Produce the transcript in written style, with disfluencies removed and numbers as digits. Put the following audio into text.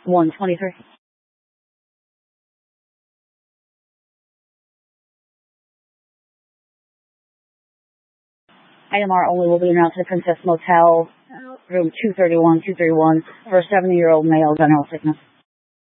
123. IMR only will be announced at Princess Motel, room 231 for a 70-year-old male, general sickness.